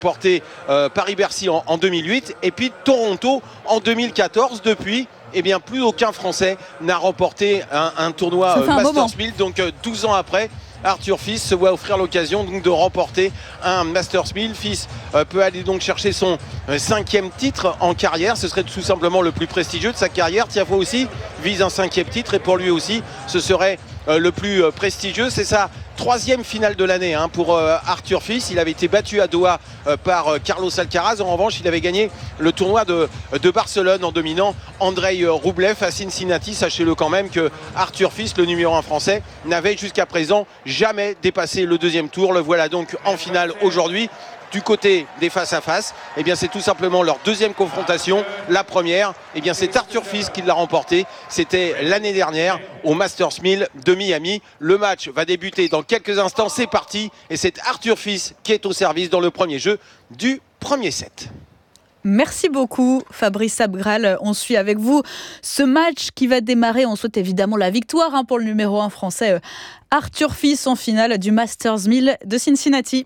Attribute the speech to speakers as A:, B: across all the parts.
A: remporté Paris-Bercy en 2008 et puis Toronto en 2014. Depuis, plus aucun Français n'a remporté un tournoi Masters 1000. Donc 12 ans après, Arthur Fils se voit offrir l'occasion donc de remporter un Masters 1000. Fils peut aller donc chercher son 5e titre en carrière. Ce serait tout simplement le plus prestigieux de sa carrière. Tiafoe aussi vise un 5e titre et pour lui aussi ce serait le plus prestigieux. C'est sa 3e finale de l'année pour Arthur Fils. Il avait été battu à Doha par Carlos Alcaraz. En revanche, il avait gagné le tournoi de Barcelone en dominant Andrei Rublev à Cincinnati. Sachez-le quand même que Arthur Fils, le numéro 1 français, n'avait jusqu'à présent jamais dépassé le 2e tour. Le voilà donc en finale aujourd'hui. Du côté des face-à-face, c'est tout simplement leur 2e confrontation. La première, c'est Arthur Fils qui l'a remporté. C'était l'année dernière au Masters 1000 de Miami. Le match va débuter dans quelques instants. C'est parti. Et c'est Arthur Fils qui est au service dans le premier jeu du premier set.
B: Merci beaucoup Fabrice Sabgral. On suit avec vous ce match qui va démarrer. On souhaite évidemment la victoire pour le numéro 1 français Arthur Fils en finale du Masters 1000 de Cincinnati.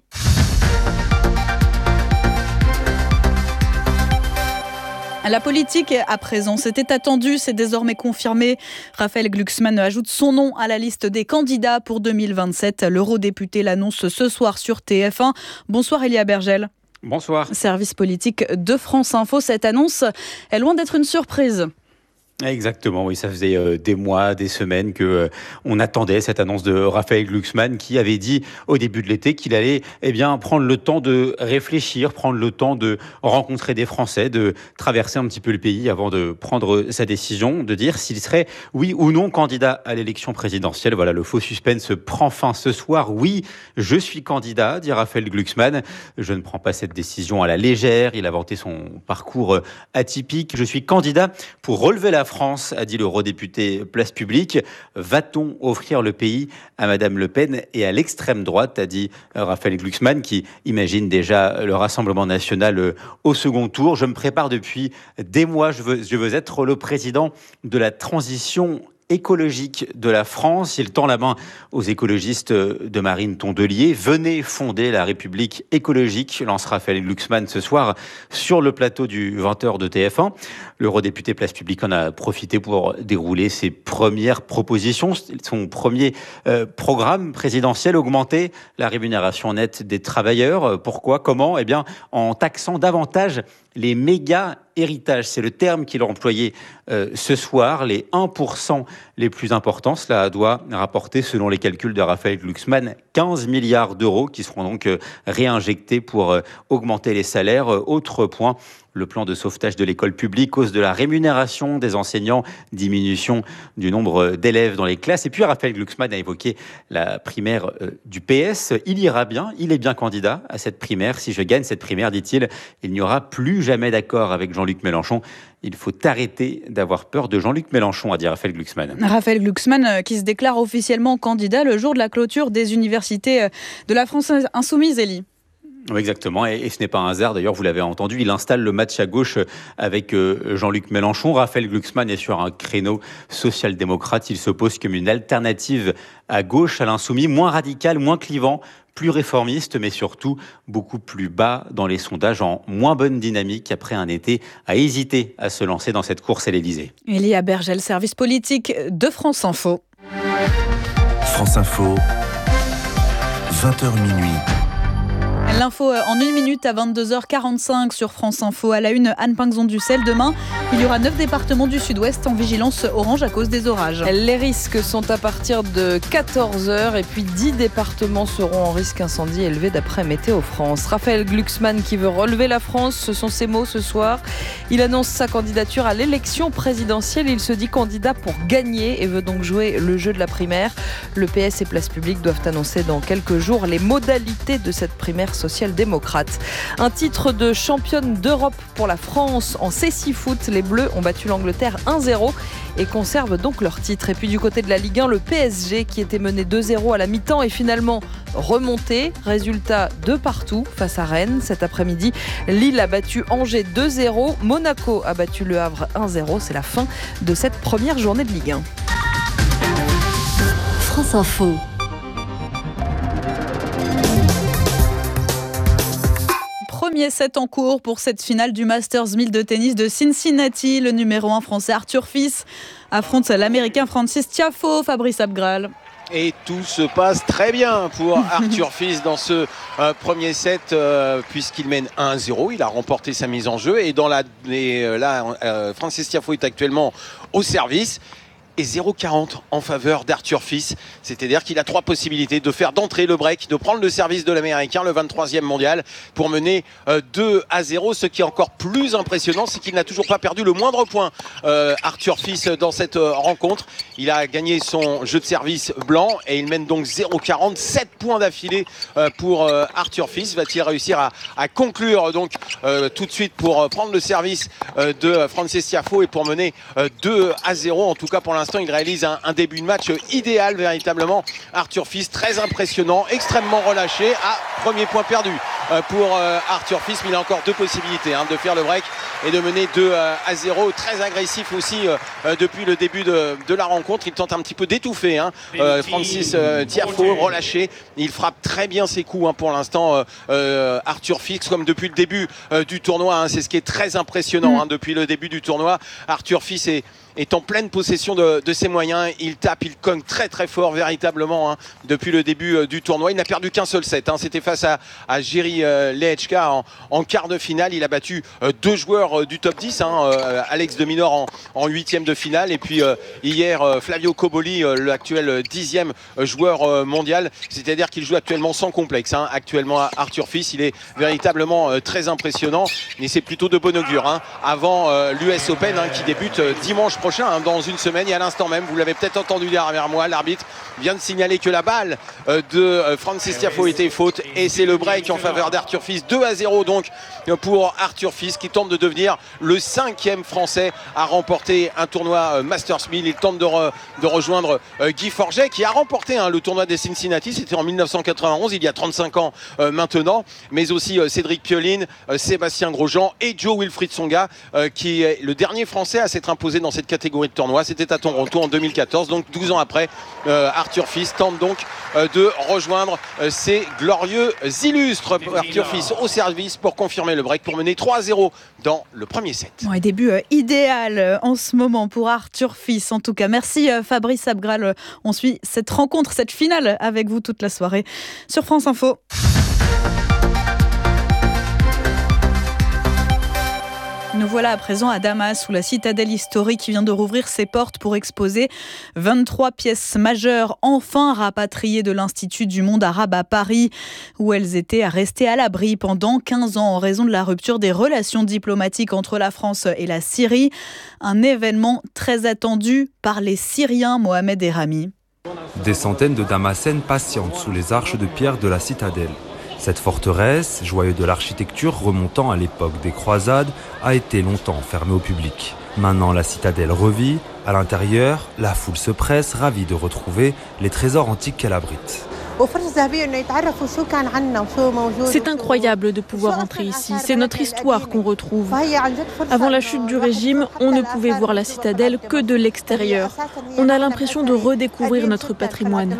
B: La politique, à présent, c'était attendu, c'est désormais confirmé. Raphaël Glucksmann ajoute son nom à la liste des candidats pour 2027. L'eurodéputé l'annonce ce soir sur TF1. Bonsoir Elia Bergel.
C: Bonsoir.
B: Service politique de France Info. Cette annonce est loin d'être une surprise.
C: Exactement, oui, ça faisait des mois, des semaines que on attendait cette annonce de Raphaël Glucksmann qui avait dit au début de l'été qu'il allait prendre le temps de réfléchir, prendre le temps de rencontrer des Français, de traverser un petit peu le pays avant de prendre sa décision, de dire s'il serait oui ou non candidat à l'élection présidentielle. Voilà, le faux suspense prend fin ce soir. Oui, je suis candidat, dit Raphaël Glucksmann. Je ne prends pas cette décision à la légère. Il a vanté son parcours atypique. Je suis candidat pour relever la France, a dit l'eurodéputé Place Publique. Va-t-on offrir le pays à Madame Le Pen et à l'extrême droite, a dit Raphaël Glucksmann, qui imagine déjà le Rassemblement national au second tour. Je me prépare depuis des mois. Je veux être le président de la transition écologique de la France. Il tend la main aux écologistes de Marine Tondelier. Venez fonder la République écologique, lance Raphaël Glucksmann ce soir sur le plateau du 20h de TF1. L'eurodéputé Place Publique en a profité pour dérouler ses premières propositions. Son premier programme présidentiel, augmenter la rémunération nette des travailleurs. Pourquoi ? Comment ? En taxant davantage les méga héritages. C'est le terme qu'il a employé ce soir. Les 1% les plus importants, cela doit rapporter, selon les calculs de Raphaël Glucksmann, 15 milliards d'euros qui seront donc réinjectés pour augmenter les salaires. Autre point, le plan de sauvetage de l'école publique, hausse de la rémunération des enseignants, diminution du nombre d'élèves dans les classes. Et puis Raphaël Glucksmann a évoqué la primaire du PS. Il ira bien, il est bien candidat à cette primaire. Si je gagne cette primaire, dit-il, il n'y aura plus jamais d'accord avec Jean-Luc Mélenchon. Il faut arrêter d'avoir peur de Jean-Luc Mélenchon, a dit Raphaël Glucksmann.
B: Raphaël Glucksmann qui se déclare officiellement candidat le jour de la clôture des universités de la France insoumise, Élie.
C: Oui, exactement. Et ce n'est pas un hasard. D'ailleurs, vous l'avez entendu, il installe le match à gauche avec Jean-Luc Mélenchon. Raphaël Glucksmann est sur un créneau social-démocrate. Il s'oppose comme une alternative à gauche, à l'insoumis, moins radical, moins clivant, plus réformiste, mais surtout beaucoup plus bas dans les sondages, en moins bonne dynamique après un été à hésiter à se lancer dans cette course à l'Élysée.
B: Elia Bergel, service politique de France Info.
D: France Info, 20h minuit.
B: L'info en 1 minute à 22h45 sur France Info. À la une, Anne Pinxon-Dussel. Demain, il y aura 9 départements du sud-ouest en vigilance orange à cause des orages.
E: Les risques sont à partir de 14h et puis 10 départements seront en risque incendie élevé d'après Météo France. Raphaël Glucksmann qui veut relever la France, ce sont ses mots ce soir. Il annonce sa candidature à l'élection présidentielle. Il se dit candidat pour gagner et veut donc jouer le jeu de la primaire. Le PS et Place Publique doivent annoncer dans quelques jours les modalités de cette primaire social-démocrate. Un titre de championne d'Europe pour la France en C6 foot. Les Bleus ont battu l'Angleterre 1-0 et conservent donc leur titre. Et puis du côté de la Ligue 1, le PSG qui était mené 2-0 à la mi-temps est finalement remonté. Résultat de partout face à Rennes. Cet après-midi, Lille a battu Angers 2-0. Monaco a battu Le Havre 1-0. C'est la fin de cette première journée de Ligue 1.
F: France Info.
B: premier set en cours pour cette finale du Masters 1000 de tennis de Cincinnati. Le numéro 1 français Arthur Fils affronte l'américain Francis Tiafoe. Fabrice Abgral.
A: Et tout se passe très bien pour Arthur Fils dans ce premier set puisqu'il mène 1-0. Il a remporté sa mise en jeu et Francis Tiafoe est actuellement au service. Et 0,40 en faveur d'Arthur Fils. C'est-à-dire qu'il a 3 possibilités de faire d'entrer le break, de prendre le service de l'Américain, le 23e mondial, pour mener 2-0. Ce qui est encore plus impressionnant, c'est qu'il n'a toujours pas perdu le moindre point. Arthur Fils dans cette rencontre. Il a gagné son jeu de service blanc et il mène donc 0,40, 7 points d'affilée pour Arthur Fils. Va-t-il réussir à conclure donc tout de suite pour prendre le service de Francis Tiafoe et pour mener 2-0. En tout cas, pour l'instant, il réalise un début de match idéal véritablement. Arthur Fils, très impressionnant, extrêmement relâché. Premier point perdu pour Arthur Fils, mais il a encore 2 possibilités de faire le break et de mener 2-0. Très agressif aussi depuis le début de la rencontre. Il tente un petit peu d'étouffer Francis Tiafoe, relâché. Il frappe très bien ses coups pour l'instant. Arthur Fils, comme depuis le début du tournoi, c'est ce qui est très impressionnant depuis le début du tournoi. Arthur Fils est en pleine possession de ses moyens. Il tape, il cogne très très fort véritablement depuis le début du tournoi. Il n'a perdu qu'un seul set. C'était face à Jiří Lehečka en quart de finale. Il a battu 2 joueurs du top 10. Alex de Minaur en 8e de finale. Et puis hier, Flavio Cobolli, l'actuel 10e joueur mondial. C'est-à-dire qu'il joue actuellement sans complexe. Actuellement, Arthur Fils, il est véritablement très impressionnant. Et c'est plutôt de bon augure avant l'US Open qui débute dimanche prochain, dans une semaine. Et à l'instant même, vous l'avez peut-être entendu derrière moi, l'arbitre vient de signaler que la balle de Francis Tiafoe était faute et c'est le break en faveur d'Arthur Fils. 2-0 donc pour Arthur Fils qui tente de devenir le 5e français à remporter un tournoi Masters 1000. Il tente de rejoindre Guy Forget qui a remporté le tournoi des Cincinnati. C'était en 1991, il y a 35 ans maintenant, mais aussi Cédric Pioline, Sébastien Grosjean et Joe Wilfried Tsonga qui est le dernier français à s'être imposé dans cette catégorie de tournoi. C'était à Toronto en 2014, donc 12 ans après. Arthur Fils tente donc de rejoindre ces glorieux illustres. Arthur Fils au service pour confirmer le break, pour mener 3-0 dans le premier set.
B: Début idéal en ce moment pour Arthur Fils. En tout cas, merci Fabrice Abgral. On suit cette rencontre, cette finale avec vous toute la soirée sur France Info. Nous voilà à présent à Damas, où la citadelle historique vient de rouvrir ses portes pour exposer 23 pièces majeures enfin rapatriées de l'Institut du monde arabe à Paris, où elles étaient restées à l'abri pendant 15 ans en raison de la rupture des relations diplomatiques entre la France et la Syrie. Un événement très attendu par les Syriens, Mohamed Errami.
F: Des centaines de Damascènes patientent sous les arches de pierre de la citadelle. Cette forteresse, joyau de l'architecture remontant à l'époque des croisades, a été longtemps fermée au public. Maintenant, la citadelle revit. À l'intérieur, la foule se presse, ravie de retrouver les trésors antiques qu'elle abrite.
G: C'est incroyable de pouvoir entrer ici. C'est notre histoire qu'on retrouve. Avant la chute du régime, on ne pouvait voir la citadelle que de l'extérieur. On a l'impression de redécouvrir notre patrimoine.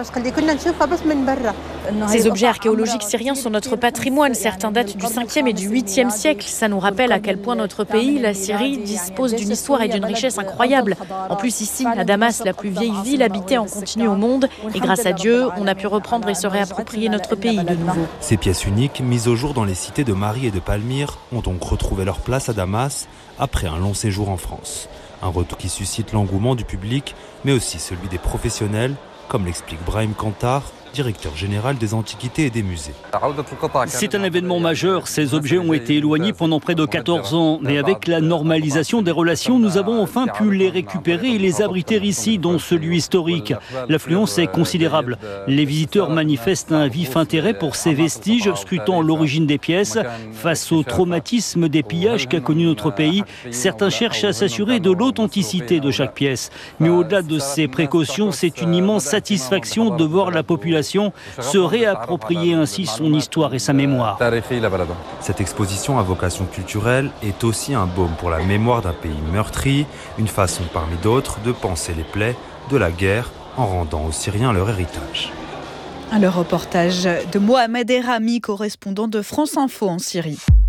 H: Ces objets archéologiques syriens sont notre patrimoine. Certains datent du 5e et du 8e siècle. Ça nous rappelle à quel point notre pays, la Syrie, dispose d'une histoire et d'une richesse incroyables. En plus, ici, à Damas, la plus vieille ville habitée en continu au monde. Et grâce à Dieu, on a pu reprendre et se réapproprier notre pays de nouveau.
F: Ces pièces uniques, mises au jour dans les cités de Mari et de Palmyre, ont donc retrouvé leur place à Damas après un long séjour en France. Un retour qui suscite l'engouement du public, mais aussi celui des professionnels, comme l'explique Brahim Kantar, directeur général des antiquités et des musées.
I: C'est un événement majeur. Ces objets ont été éloignés pendant près de 14 ans. Mais avec la normalisation des relations, nous avons enfin pu les récupérer et les abriter ici, dans ce lieu historique. L'affluence est considérable. Les visiteurs manifestent un vif intérêt pour ces vestiges, scrutant l'origine des pièces. Face au traumatisme des pillages qu'a connu notre pays, certains cherchent à s'assurer de l'authenticité de chaque pièce. Mais au-delà de ces précautions, c'est une immense satisfaction de voir la population se réapproprier ainsi son histoire et sa mémoire.
F: Cette exposition à vocation culturelle est aussi un baume pour la mémoire d'un pays meurtri, une façon parmi d'autres de panser les plaies de la guerre en rendant aux Syriens leur héritage.
B: Le reportage de Mohamed Errami, correspondant de France Info en Syrie.